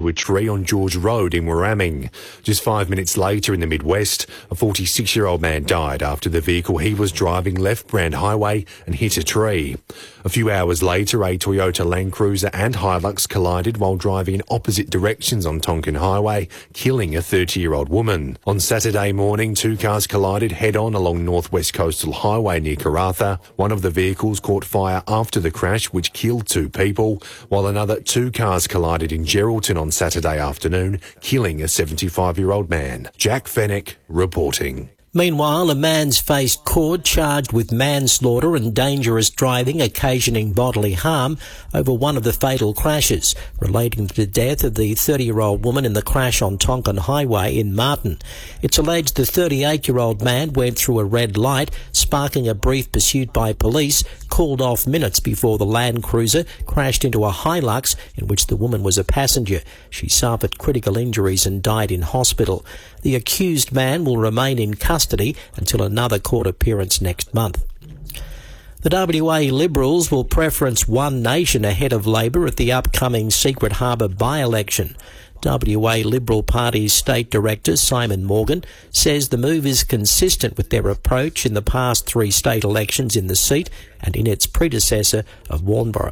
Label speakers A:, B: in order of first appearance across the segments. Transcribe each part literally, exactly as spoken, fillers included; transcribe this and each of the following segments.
A: into a tree on George Road in Warraming. Just five minutes later in the Midwest, a forty-six-year-old man died after the vehicle he was driving left Brand Highway and hit a tree. A few hours later, a Toyota Land Cruiser and Hilux collided while driving in opposite directions on Tonkin Highway, killing a thirty-year-old woman. On Saturday morning, two cars collided head-on along North West Coastal Highway near Karratha. One of the vehicles caught fire after the crash, which killed two people, while another two cars collided in Geraldton on Saturday afternoon, killing a seventy-five-year-old man. Jack Fennick reporting.
B: Meanwhile, a man's faced court charged with manslaughter and dangerous driving occasioning bodily harm over one of the fatal crashes relating to the death of the thirty-year-old woman in the crash on Tonkin Highway in Martin. It's alleged the thirty-eight-year-old man went through a red light, sparking a brief pursuit by police, called off minutes before the Land Cruiser crashed into a Hilux in which the woman was a passenger. She suffered critical injuries and died in hospital. The accused man will remain in custody until another court appearance next month. The W A Liberals will preference One Nation ahead of Labor at the upcoming Secret Harbour by-election. W A Liberal Party's State Director Simon Morgan says the move is consistent with their approach in the past three state elections in the seat and in its predecessor of Warnbro.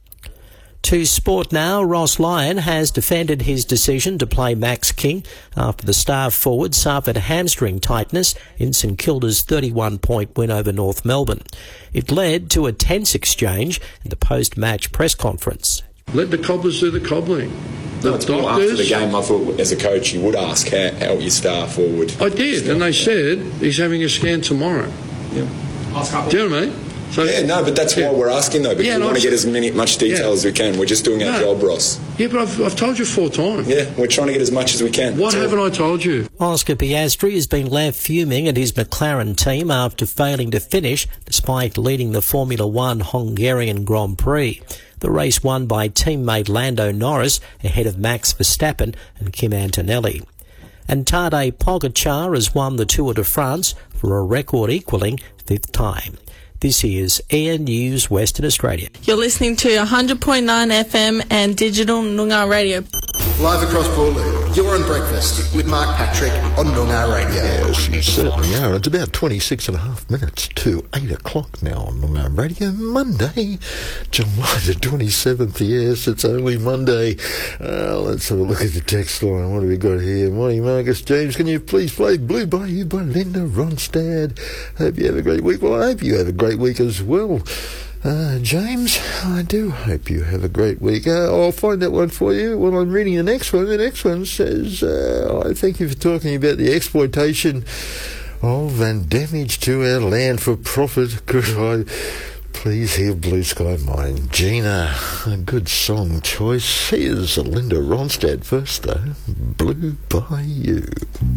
B: To sport now, Ross Lyon has defended his decision to play Max King after the star forward suffered hamstring tightness in St Kilda's thirty-one point win over North Melbourne. It led to a tense exchange in the post-match press conference.
C: Let the cobblers do the cobbling. The
D: no, it's more after the game, I thought as a coach you would ask how, how your star forward.
C: I did, and they said he's having a scan tomorrow.
D: Yeah.
C: Do you know what I mean? So,
D: yeah, no, but that's yeah. why we're asking, though, because yeah, we want to get as many much detail yeah. as we can. We're just doing our no. job, Ross.
C: Yeah, but I've, I've told you four times.
D: Yeah, we're trying to get as much as we can.
C: What that's haven't all. I told you?
B: Oscar Piastri has been left fuming at his McLaren team after failing to finish, despite leading the Formula One Hungarian Grand Prix. The race won by teammate Lando Norris ahead of Max Verstappen and Kim Antonelli. And Tadej Pogačar has won the Tour de France for a record-equalling fifth time. This is Air News Western Australia.
E: You're listening to one hundred point nine F M and digital Noongar Radio.
F: Live across Boolaloo, you're on Breakfast with Mark Patrick on Noongar Radio.
G: Yes, you certainly are. It's about twenty-six and a half minutes to eight o'clock now on Noongar Radio. Monday, July the twenty-seventh. Yes, it's only Monday. Uh, let's have a look at the text line. What have we got here? Morning, Marcus James. Can you please play Blue Bayou by Linda Ronstadt? Hope you have a great week. Well, I hope you have a great week as well. Uh, James, I do hope you have a great week. Uh, I'll find that one for you when I'm reading the next one. The next one says, uh, I thank you for talking about the exploitation of and damage to our land for profit. Could I please hear Blue Sky Mine? Gina, a good song choice. Here's Linda Ronstadt first, though. Blue Bayou.